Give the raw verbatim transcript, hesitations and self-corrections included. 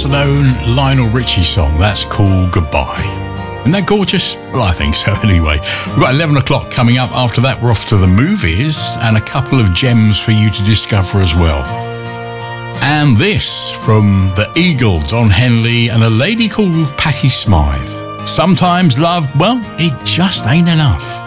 lesser-known Lionel Richie song. That's called Goodbye. Isn't that gorgeous? Well, I think so anyway. We've got eleven o'clock coming up. After that, we're off to the movies and a couple of gems for you to discover as well. And this from the Eagle, Don Henley, and a lady called Patti Smythe. Sometimes love, well, it just ain't enough.